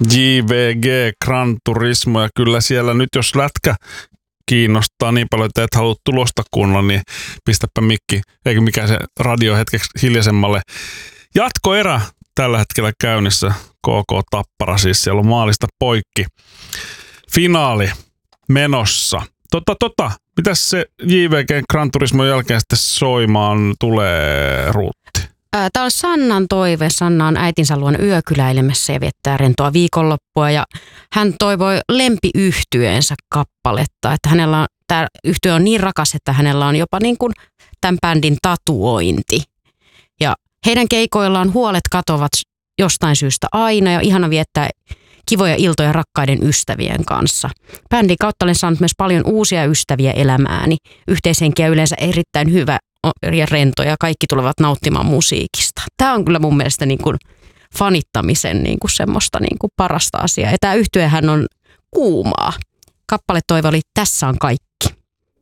JVG Gran Turismo, ja kyllä siellä nyt jos lätkä kiinnostaa niin paljon, että et halua tulosta kuunnella, niin pistäpä mikki, eikä mikään se radio hetkeksi hiljaisemmalle. Jatkoerä tällä hetkellä käynnissä, KK Tappara, siis siellä on maalista poikki. Finaali menossa. Mitäs se JVG Gran Turismon jälkeen sitten soimaan tulee, Ruutti? Tämä on Sannan toive. Sanna on äitinsä luona yökyläilemässä ja viettää rentoa viikonloppua. Ja hän toivoi lempiyhtyeensä kappaletta. Että hänellä on, tämä yhtye on niin rakas, että hänellä on jopa niin kuin tämän bändin tatuointi. Ja heidän keikoillaan huolet katovat jostain syystä aina ja ihana viettää kivoja iltoja rakkaiden ystävien kanssa. Bändin kautta olen saanut myös paljon uusia ystäviä elämääni. Yhteishenkiä yleensä erittäin hyvä ja rento ja kaikki tulevat nauttimaan musiikista. Tämä on kyllä mun mielestä niin kuin fanittamisen niin kuin semmoista niin kuin parasta asiaa. Ja tämä yhtyehän on kuumaa. Kappale toive oli Tässä on kaikki.